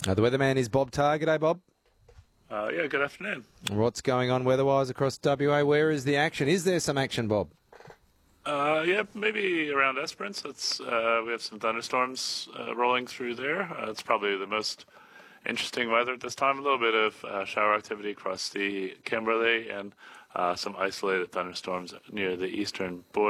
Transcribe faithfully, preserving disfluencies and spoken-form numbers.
Uh, the weatherman is Bob Tarr. G'day, Bob. Uh, yeah, good afternoon. What's going on weather-wise across W A? Where is the action? Is there some action, Bob? Uh, yeah, maybe around Esperance. It's, uh, we have some thunderstorms uh, rolling through there. Uh, it's probably the most interesting weather at this time. A little bit of uh, shower activity across the Kimberley and uh, some isolated thunderstorms near the eastern border.